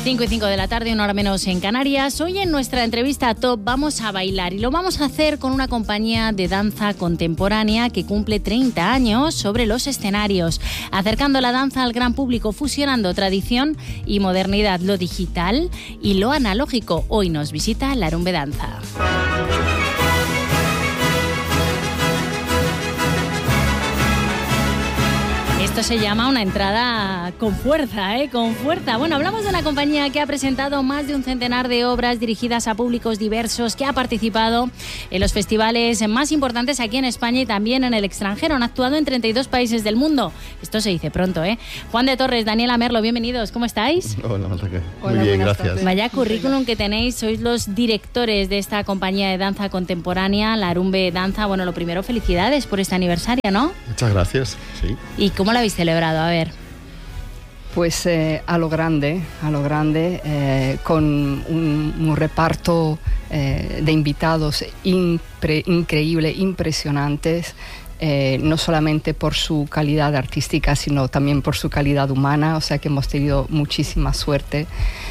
5:05 de la tarde, una hora menos en Canarias. Hoy en nuestra entrevista Top vamos a bailar y lo vamos a hacer con una compañía de danza contemporánea que cumple 30 años sobre los escenarios, acercando la danza al gran público, fusionando tradición y modernidad, lo digital y lo analógico. Hoy nos visita Larumbe Danza. Esto se llama una entrada con fuerza, con fuerza. Bueno, hablamos de una compañía que ha presentado más de un centenar de obras dirigidas a públicos diversos, que ha participado en los festivales más importantes aquí en España y también en el extranjero. Han actuado en 32 países del mundo. Esto se dice pronto, ¿eh? Juan de Torres, Daniela Merlo, bienvenidos. ¿Cómo estáis? Hola, Raquel. Muy bien, gracias. Vaya currículum que tenéis. Sois los directores de esta compañía de danza contemporánea, Larumbe Danza. Bueno, lo primero, felicidades por este aniversario, ¿no? Muchas gracias, sí. ¿Y cómo lo habéis celebrado? A ver. Pues a lo grande, con un reparto de invitados increíble, impresionantes, no solamente por su calidad artística, sino también por su calidad humana, o sea que hemos tenido muchísima suerte.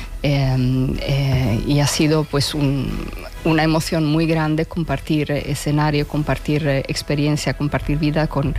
Y ha sido pues una emoción muy grande compartir escenario, compartir experiencia, compartir vida con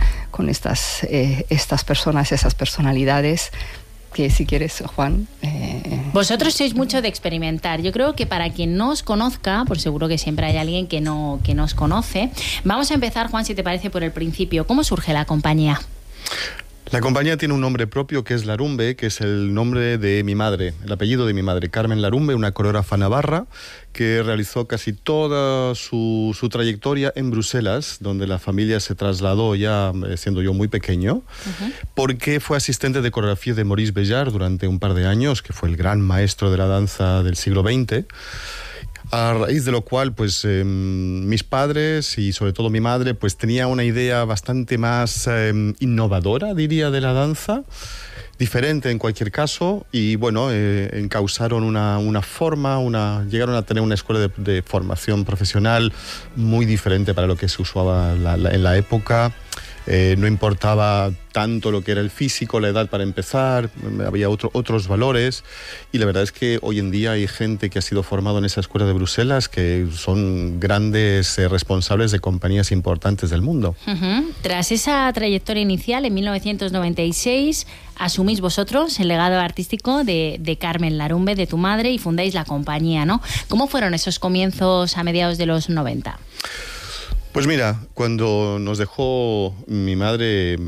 estas personas, esas personalidades que, si quieres, Juan... Vosotros sois mucho de experimentar. Yo creo que para quien no os conozca, por seguro que siempre hay alguien que no os conoce, vamos a empezar, Juan, si te parece, por el principio. ¿Cómo surge la compañía? La compañía tiene un nombre propio que es Larumbe, que es el nombre de mi madre, el apellido de mi madre, Carmen Larumbe, una coreógrafa navarra que realizó casi toda su trayectoria en Bruselas, donde la familia se trasladó ya siendo yo muy pequeño, porque fue asistente de coreografía de Maurice Béjart durante un par de años, que fue el gran maestro de la danza del siglo XX. A raíz de lo cual, pues mis padres y sobre todo mi madre, pues tenía una idea bastante más innovadora, diría, de la danza, diferente en cualquier caso, y bueno, encausaron una forma, llegaron a tener una escuela de formación profesional muy diferente para lo que se usaba en la época. No importaba tanto lo que era el físico, la edad para empezar, había otros valores, y la verdad es que hoy en día hay gente que ha sido formado en esa escuela de Bruselas que son grandes responsables de compañías importantes del mundo. Tras esa trayectoria inicial, en 1996, asumís vosotros el legado artístico de Carmen Larumbe, de tu madre, y fundáis la compañía, ¿no? ¿Cómo fueron esos comienzos a mediados de los 90? Pues mira, cuando nos dejó mi madre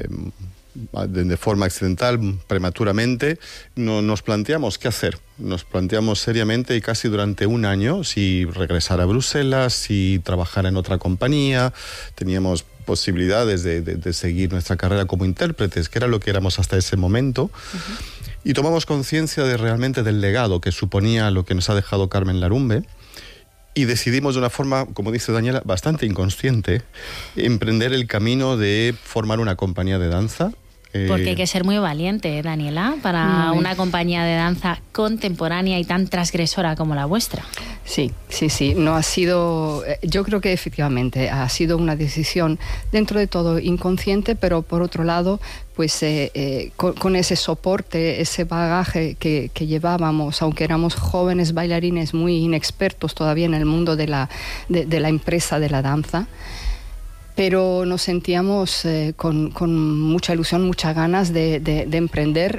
de forma accidental, prematuramente, nos planteamos qué hacer. Nos planteamos seriamente y casi durante un año si regresar a Bruselas, si trabajar en otra compañía. Teníamos posibilidades de seguir nuestra carrera como intérpretes, que era lo que éramos hasta ese momento. Y tomamos conciencia realmente del legado que suponía lo que nos ha dejado Carmen Larumbe. Y decidimos de una forma, como dice Daniela, bastante inconsciente, emprender el camino de formar una compañía de danza. Porque hay que ser muy valiente, Daniela, para una compañía de danza contemporánea y tan transgresora como la vuestra. Sí. No ha sido, yo creo que efectivamente ha sido una decisión dentro de todo inconsciente, pero por otro lado, pues con ese soporte, ese bagaje que llevábamos, aunque éramos jóvenes bailarines muy inexpertos todavía en el mundo de la empresa de la danza. Pero nos sentíamos con mucha ilusión, muchas ganas de emprender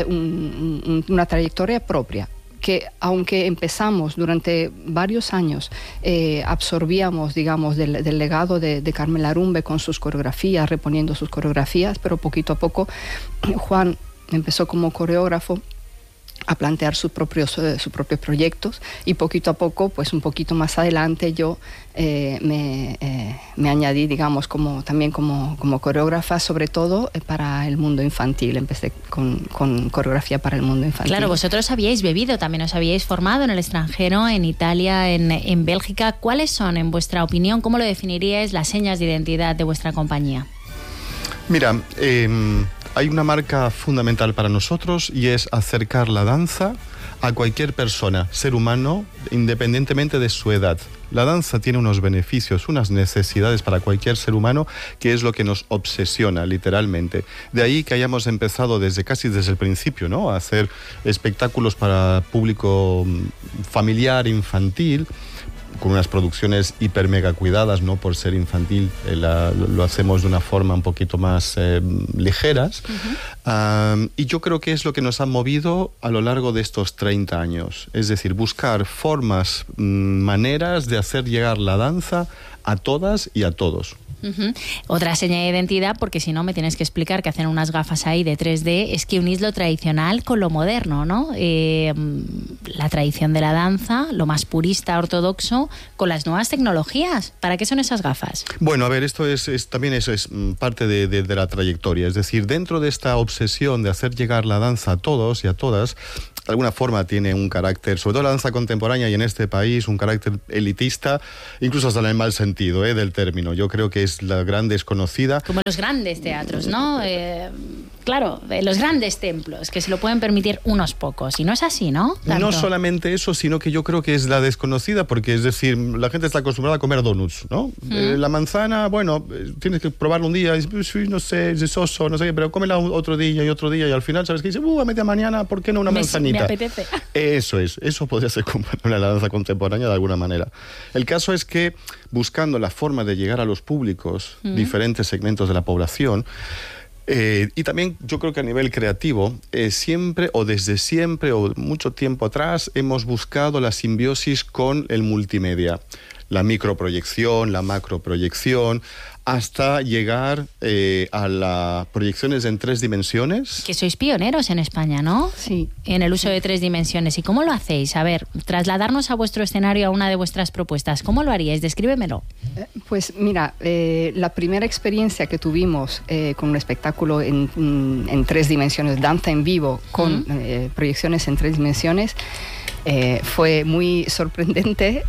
una trayectoria propia, que aunque empezamos durante varios años, absorbíamos, digamos, del legado de Carmen Larumbe con sus coreografías, reponiendo sus coreografías, pero poquito a poco Juan empezó como coreógrafo a plantear sus propios proyectos, y poquito a poco, pues un poquito más adelante, yo me añadí, digamos, también como coreógrafa, sobre todo para el mundo infantil. Empecé con coreografía para el mundo infantil. Claro, vosotros habíais bebido, también os habíais formado en el extranjero, en Italia, en Bélgica. ¿Cuáles son, en vuestra opinión, cómo lo definiríais, las señas de identidad de vuestra compañía? Mira, hay una marca fundamental para nosotros y es acercar la danza a cualquier persona, ser humano, independientemente de su edad. La danza tiene unos beneficios, unas necesidades para cualquier ser humano, que es lo que nos obsesiona, literalmente. De ahí que hayamos empezado casi desde el principio, ¿no?, a hacer espectáculos para público familiar, infantil, con unas producciones hiper mega cuidadas, no por ser infantil, lo hacemos de una forma un poquito más ligeras. Y yo creo que es lo que nos ha movido a lo largo de estos 30 años. Es decir, buscar formas, maneras de hacer llegar la danza a todas y a todos. Otra seña de identidad, porque si no me tienes que explicar que hacen unas gafas ahí de 3D, es que unís lo tradicional con lo moderno, ¿no? La tradición de la danza, lo más purista, ortodoxo, con las nuevas tecnologías. ¿Para qué son esas gafas? Bueno, a ver, esto también es parte de la trayectoria. Es decir, dentro de esta obsesión de hacer llegar la danza a todos y a todas, de alguna forma tiene un carácter, sobre todo la danza contemporánea y en este país, un carácter elitista, incluso hasta en el mal sentido del término. Yo creo que es la gran desconocida. Como los grandes teatros, ¿no? Claro, los grandes templos, que se lo pueden permitir unos pocos. Y no es así, ¿no? Tanto. No solamente eso, sino que yo creo que es la desconocida, porque es decir, la gente está acostumbrada a comer donuts, ¿no? La manzana, bueno, tienes que probarla un día, y dices, no sé, es soso, no sé qué, pero cómela otro día, y al final, ¿sabes qué? Dices, a media mañana, ¿por qué no una manzanita? Me apetece. Eso podría ser comparable a la danza contemporánea de alguna manera. El caso es que, buscando la forma de llegar a los públicos, diferentes segmentos de la población, y también yo creo que a nivel creativo, siempre o desde siempre o mucho tiempo atrás hemos buscado la simbiosis con el multimedia. La microproyección, la macroproyección, hasta llegar a las proyecciones en 3 dimensiones. Que sois pioneros en España, ¿no? Sí. En el uso de 3 dimensiones. ¿Y cómo lo hacéis? A ver, trasladarnos a vuestro escenario a una de vuestras propuestas. ¿Cómo lo haríais? Descríbemelo. Pues mira, la primera experiencia que tuvimos con un espectáculo en 3 dimensiones, danza en vivo, con proyecciones en 3 dimensiones, fue muy sorprendente.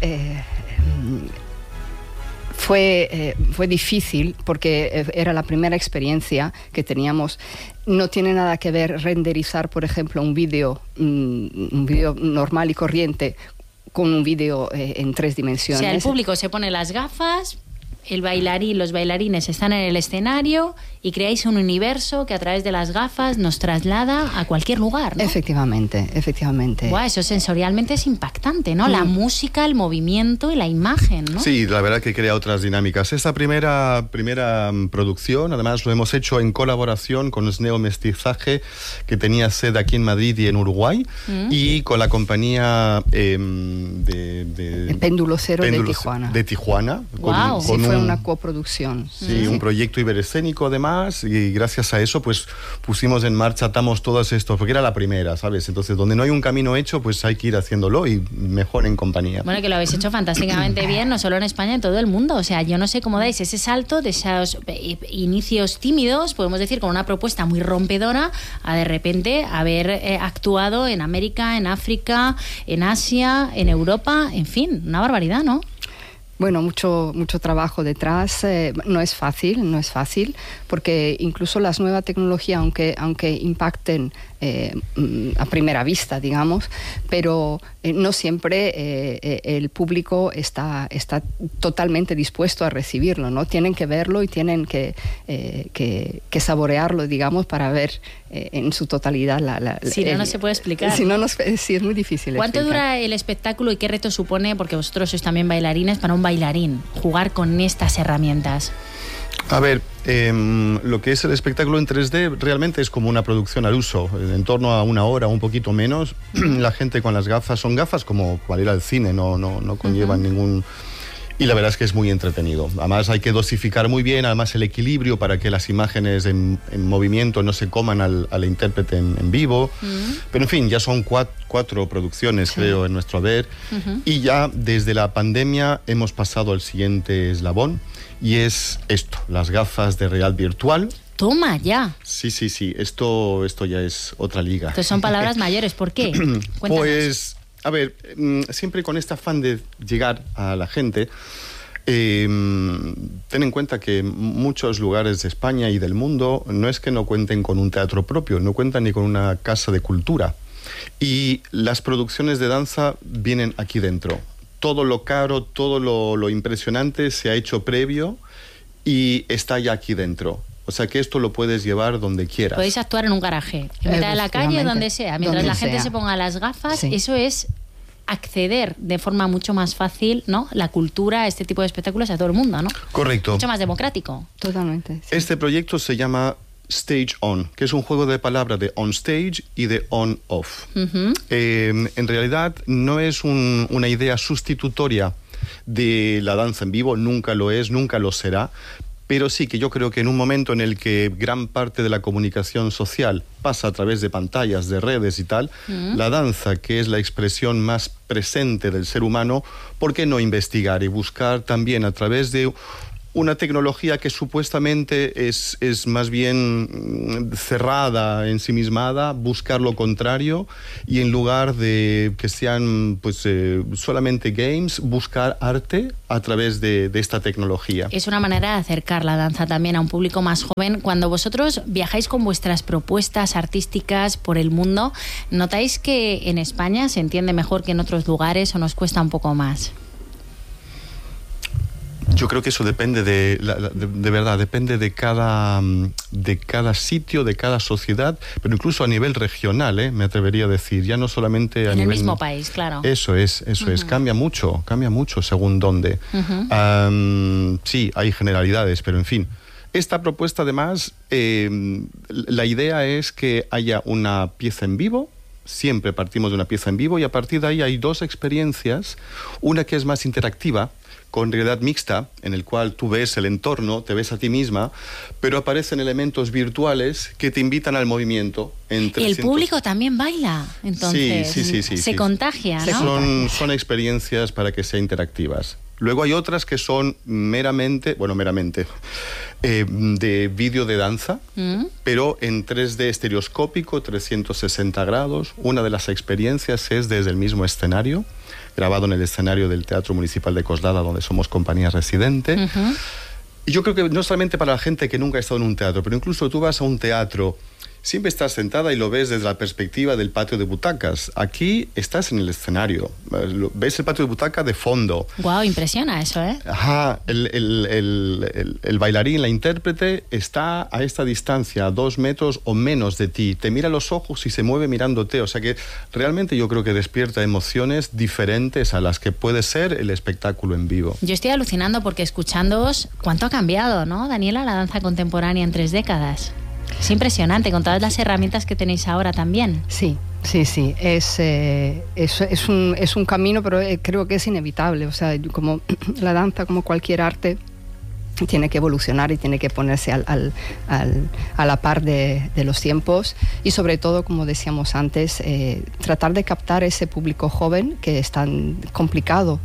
Fue difícil porque era la primera experiencia que teníamos. No tiene nada que ver renderizar, por ejemplo, un vídeo normal y corriente con un vídeo en 3 dimensiones. O sea, el público se pone las gafas, los bailarines están en el escenario y creáis un universo que a través de las gafas nos traslada a cualquier lugar, ¿no? Efectivamente. Buah, eso sensorialmente es impactante, ¿no? La música, el movimiento y la imagen, ¿no? Sí, la verdad que crea otras dinámicas. Esta primera producción, además lo hemos hecho en colaboración con Sneo Mestizaje, que tenía sede aquí en Madrid y en Uruguay, y con la compañía de Péndulo Cero de Tijuana. De Tijuana. Wow. Sí, fue una coproducción. Sí, un proyecto iberescénico además, y gracias a eso pues pusimos en marcha, atamos todos estos, porque era la primera, ¿sabes? Entonces, donde no hay un camino hecho, pues hay que ir haciéndolo y mejor en compañía. Bueno, que lo habéis hecho fantásticamente bien, no solo en España, en todo el mundo. O sea, yo no sé cómo dais ese salto de esos inicios tímidos, podemos decir, con una propuesta muy rompedora, a de repente haber actuado en América, en África, en Asia, en Europa, en fin, una barbaridad, ¿no? Bueno, mucho trabajo detrás. No es fácil, porque incluso las nuevas tecnologías, aunque impacten a primera vista, digamos, pero no siempre el público está totalmente dispuesto a recibirlo, ¿no? Tienen que verlo y tienen que saborearlo, digamos, para ver en su totalidad si no se puede explicar. Sí, es muy difícil. ¿Cuánto dura el espectáculo y qué reto supone, porque vosotros sois también bailarines, para un bailarín jugar con estas herramientas? A ver, lo que es el espectáculo en 3D realmente es como una producción al uso, en torno a 1 hora, un poquito menos. La gente con las gafas, son gafas como para ir al cine, no conllevan ningún... Y la verdad es que es muy entretenido. Además hay que dosificar muy bien, además el equilibrio para que las imágenes en movimiento no se coman al intérprete en vivo. Pero en fin, ya son 4 producciones, creo, en nuestro haber. Y ya desde la pandemia hemos pasado al siguiente eslabón, y es esto, las gafas de realidad virtual. Toma, ya. Sí, esto ya es otra liga. Entonces son palabras mayores, ¿por qué? Cuéntanos. Pues... A ver, siempre con este afán de llegar a la gente, ten en cuenta que muchos lugares de España y del mundo no es que no cuenten con un teatro propio, no cuentan ni con una casa de cultura. Y las producciones de danza vienen aquí dentro. Todo lo caro, todo lo impresionante se ha hecho previo y está ya aquí dentro. O sea que esto lo puedes llevar donde quieras. Podéis actuar en un garaje, en mitad de la calle, donde sea. Mientras la gente se ponga las gafas, sí. Eso es acceder de forma mucho más fácil, ¿no? La cultura, este tipo de espectáculos a todo el mundo, ¿no? Correcto. Mucho más democrático. Totalmente. Sí. Este proyecto se llama Stage On, que es un juego de palabras de on stage y de on off. En realidad no es una idea sustitutoria de la danza en vivo, nunca lo es, nunca lo será. Pero sí que yo creo que en un momento en el que gran parte de la comunicación social pasa a través de pantallas, de redes y tal, la danza, que es la expresión más presente del ser humano, ¿por qué no investigar y buscar también a través de una tecnología que supuestamente es más bien cerrada, ensimismada, buscar lo contrario y en lugar de que sean pues solamente games, buscar arte a través de esta tecnología? Es una manera de acercar la danza también a un público más joven. Cuando vosotros viajáis con vuestras propuestas artísticas por el mundo, ¿notáis que en España se entiende mejor que en otros lugares o nos cuesta un poco más? Yo creo que eso depende de verdad, depende de cada sitio, de cada sociedad, pero incluso a nivel regional, me atrevería a decir, ya no solamente a nivel... En el mismo país, claro. Eso es, cambia mucho según dónde. Sí, hay generalidades, pero en fin. Esta propuesta además, la idea es que haya una pieza en vivo. Siempre partimos de una pieza en vivo y a partir de ahí hay dos experiencias, una que es más interactiva, con realidad mixta, en el cual tú ves el entorno, te ves a ti misma, pero aparecen elementos virtuales que te invitan al movimiento. En 300... El público también baila, entonces sí, se contagia, ¿no? Son experiencias para que sean interactivas. Luego hay otras que son meramente, de vídeo de danza, pero en 3D estereoscópico, 360 grados. Una de las experiencias es desde el mismo escenario, grabado en el escenario del Teatro Municipal de Coslada, donde somos compañía residente. Y yo creo que no solamente para la gente que nunca ha estado en un teatro, pero incluso tú vas a un teatro, siempre estás sentada y lo ves desde la perspectiva del patio de butacas. Aquí estás en el escenario, ves el patio de butaca de fondo. Guau, impresiona eso, ¿eh? Ajá, el bailarín, la intérprete, está a esta distancia, a 2 metros o menos de ti. Te mira a los ojos y se mueve mirándote. O sea que realmente yo creo que despierta emociones diferentes a las que puede ser el espectáculo en vivo. Yo estoy alucinando porque escuchándoos, ¿cuánto ha cambiado, no, Daniela, la danza contemporánea en 3 décadas? Es impresionante, con todas las herramientas que tenéis ahora también. Sí. Es un camino, pero creo que es inevitable. O sea, como la danza, como cualquier arte, tiene que evolucionar y tiene que ponerse a la par de los tiempos y sobre todo, como decíamos antes, tratar de captar ese público joven que es tan complicado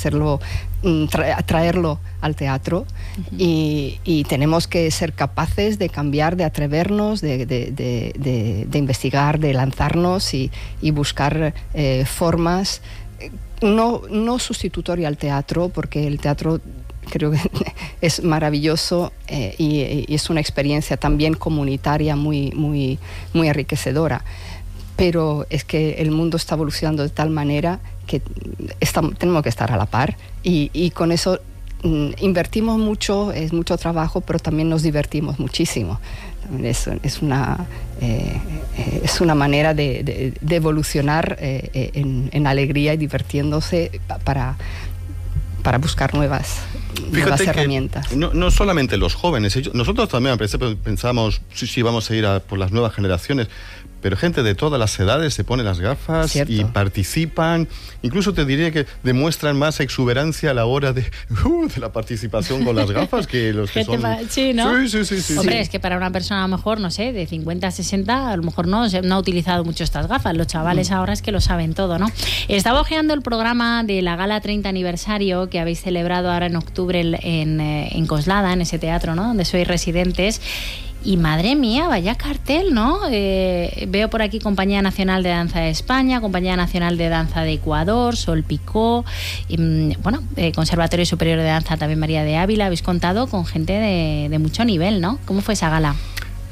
traerlo al teatro y tenemos que ser capaces de cambiar, de atrevernos, de investigar, de lanzarnos y buscar formas no sustitutoria al teatro, porque el teatro creo que es maravilloso y es una experiencia también comunitaria muy enriquecedora. Pero es que el mundo está evolucionando de tal manera que tenemos que estar a la par y con eso invertimos mucho, es mucho trabajo, pero también nos divertimos muchísimo. Es una manera de evolucionar en alegría y divirtiéndose para buscar nuevas herramientas. No solamente los jóvenes, nosotros también al principio pensamos, sí, vamos a ir por las nuevas generaciones, pero gente de todas las edades se pone las gafas. Cierto. Y participan, incluso te diría que demuestran más exuberancia a la hora de la participación con las gafas que los que son... Sí, ¿no? Sí. Hombre, es que para una persona a lo mejor, no sé, de 50 a 60, a lo mejor no ha utilizado mucho estas gafas. Los chavales ahora es que lo saben todo, ¿no? Estaba hojeando el programa de la Gala 30 aniversario que habéis celebrado ahora en octubre en Coslada, en ese teatro, ¿no?, donde sois residentes. Y madre mía, vaya cartel, ¿no? Veo por aquí Compañía Nacional de Danza de España, Compañía Nacional de Danza de Ecuador, Sol Picó, Conservatorio Superior de Danza también María de Ávila. Habéis contado con gente de mucho nivel, ¿no? ¿Cómo fue esa gala?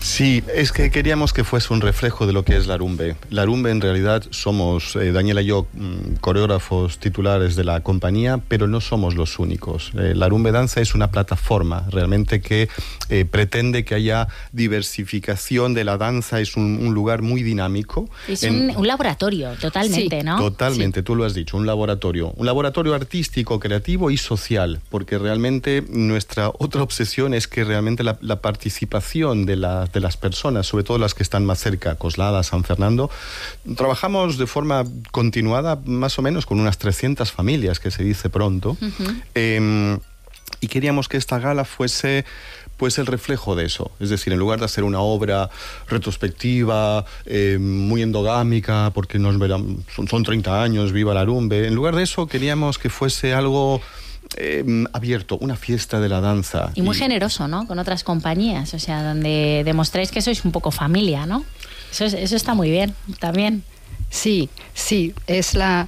Sí, es que queríamos que fuese un reflejo de lo que es Larumbe. Larumbe en realidad somos, Daniela y yo, coreógrafos titulares de la compañía, pero no somos los únicos. Larumbe Danza es una plataforma realmente que pretende que haya diversificación de la danza, es un lugar muy dinámico. Es un laboratorio, totalmente, sí, ¿no? Totalmente, Sí. tú lo has dicho, un laboratorio artístico, creativo y social, porque realmente nuestra otra obsesión es que realmente la participación de las personas, sobre todo las que están más cerca, Coslada, San Fernando, trabajamos de forma continuada más o menos con unas 300 familias, que se dice pronto, y queríamos que esta gala fuese pues el reflejo de eso, es decir, en lugar de hacer una obra retrospectiva, muy endogámica, porque son 30 años, viva Larumbe, en lugar de eso queríamos que fuese algo abierto, una fiesta de la danza. Y muy generoso, ¿no? Con otras compañías, o sea, donde demostráis que sois un poco familia, ¿no? Eso está muy bien, también. Sí, es la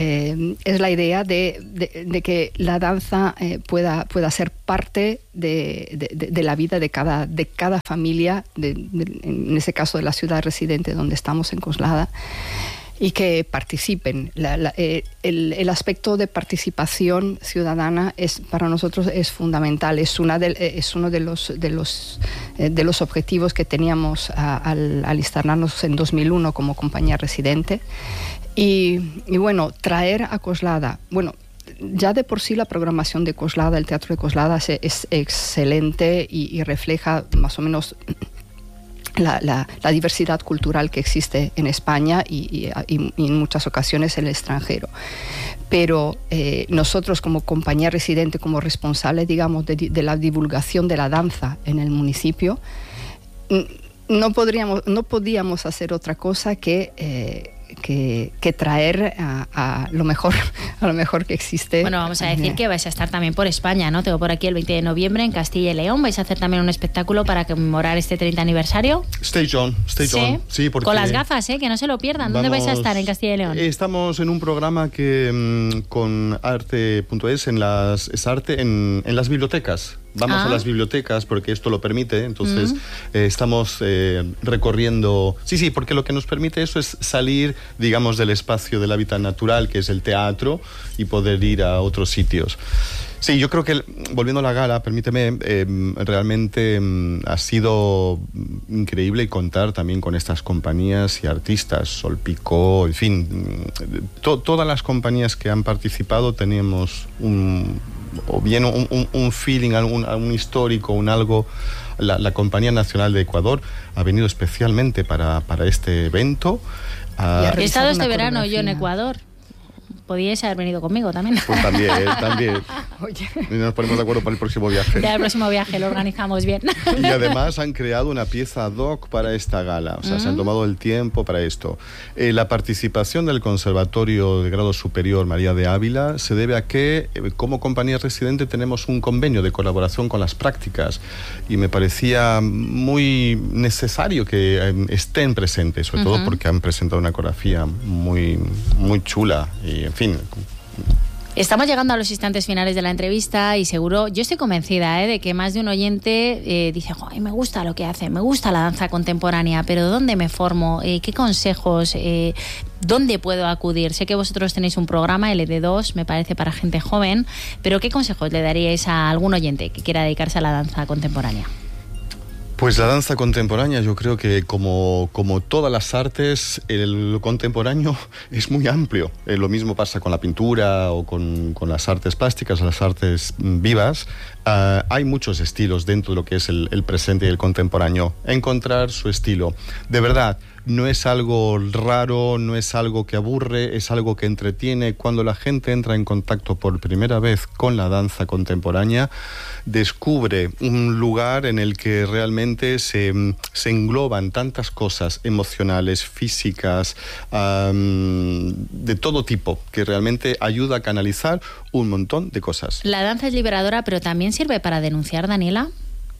idea de que la danza pueda ser parte de la vida de cada familia, en ese caso de la ciudad residente donde estamos en Coslada, y que participen. El aspecto de participación ciudadana para nosotros es fundamental. Es uno de los objetivos que teníamos al instalarnos en 2001 como compañía residente. Y bueno, traer a Coslada, bueno, ya de por sí la programación de Coslada, el Teatro de Coslada es excelente y refleja más o menos la diversidad cultural que existe en España y en muchas ocasiones en el extranjero. Pero nosotros como compañía residente, como responsable, digamos, de la divulgación de la danza en el municipio, no podíamos hacer otra cosa que traer a lo mejor que existe. Bueno, vamos a decir que vais a estar también por España, ¿no? Tengo por aquí el 20 de noviembre en Castilla y León. ¿Vais a hacer también un espectáculo para conmemorar este 30 aniversario? Stage on. Sí, porque con las gafas, que no se lo pierdan. ¿Dónde vais a estar en Castilla y León? Estamos en un programa que con arte.es en las bibliotecas. Vamos a las bibliotecas porque esto lo permite, entonces estamos recorriendo... Sí, porque lo que nos permite eso es salir, digamos, del espacio del hábitat natural, que es el teatro, y poder ir a otros sitios. Sí, yo creo que, volviendo a la gala, permíteme, realmente ha sido increíble contar también con estas compañías y artistas, Sol Picó, en fin, todas las compañías que han participado teníamos un feeling, algún histórico, algo. La Compañía Nacional de Ecuador ha venido especialmente para este evento. He estado este verano yo en Ecuador. Podíais haber venido conmigo también. Pues también. Oye. Nos ponemos de acuerdo para el próximo viaje. Ya el próximo viaje lo organizamos bien. Y además han creado una pieza ad hoc para esta gala. O sea, se han tomado el tiempo para esto. La participación del Conservatorio de Grado Superior María de Ávila se debe a que, como compañía residente, tenemos un convenio de colaboración con las prácticas. Y me parecía muy necesario que estén presentes, sobre todo porque han presentado una coreografía muy, muy chula. Y, en fin. Estamos llegando a los instantes finales de la entrevista y seguro, yo estoy convencida de que más de un oyente dice, me gusta lo que hace, me gusta la danza contemporánea, pero ¿dónde me formo? ¿Qué consejos? ¿Dónde puedo acudir? Sé que vosotros tenéis un programa, LD2, me parece para gente joven, pero ¿qué consejos le daríais a algún oyente que quiera dedicarse a la danza contemporánea? Pues la danza contemporánea, yo creo que como todas las artes, el contemporáneo es muy amplio. Lo mismo pasa con la pintura o con las artes plásticas, las artes vivas. Hay muchos estilos dentro de lo que es el presente y el contemporáneo. Encontrar su estilo. De verdad, no es algo raro, no es algo que aburre, es algo que entretiene. Cuando la gente entra en contacto por primera vez con la danza contemporánea, descubre un lugar en el que realmente se engloban tantas cosas emocionales, físicas, de todo tipo, que realmente ayuda a canalizar un montón de cosas. La danza es liberadora, pero también sirve para denunciar, Daniela.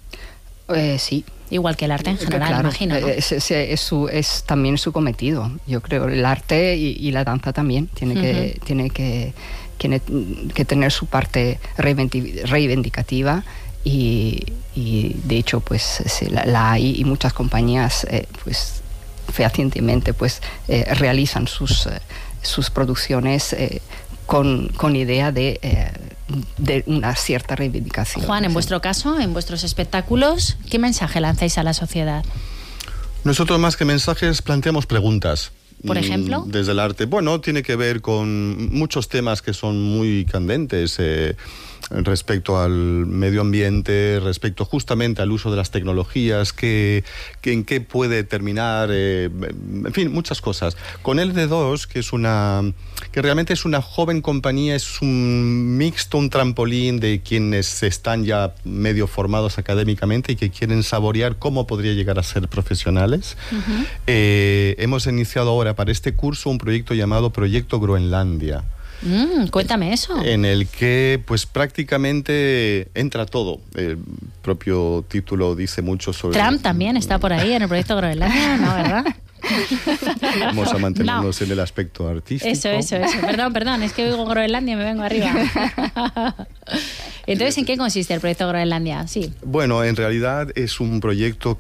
Sí. Igual que el arte en general, claro, imagino, ¿no? Es también su cometido. Yo creo el arte y la danza también tiene que tener su parte reivindicativa y de hecho pues la hay, y muchas compañías pues fehacientemente pues realizan sus producciones con idea de una cierta reivindicación. Juan, en vuestro caso, en vuestros espectáculos, ¿qué mensaje lanzáis a la sociedad? Nosotros, más que mensajes, planteamos preguntas. ¿Por ejemplo? Desde el arte. Bueno, tiene que ver con muchos temas que son muy candentes respecto al medio ambiente, respecto justamente al uso de las tecnologías, en qué puede terminar, en fin, muchas cosas. Con LD2, que realmente es una joven compañía, es un mixto, un trampolín de quienes están ya medio formados académicamente y que quieren saborear cómo podría llegar a ser profesionales. Uh-huh. Hemos iniciado ahora para este curso un proyecto llamado Proyecto Groenlandia. Cuéntame eso. En el que pues prácticamente entra todo. El propio título dice mucho sobre... Trump también está por ahí en el Proyecto Groenlandia, ¿no, verdad? Vamos a mantenernos en el aspecto artístico. Eso. Perdón, es que oigo Groenlandia y me vengo arriba. Entonces, ¿en qué consiste el Proyecto Groenlandia? Sí. Bueno, en realidad es un proyecto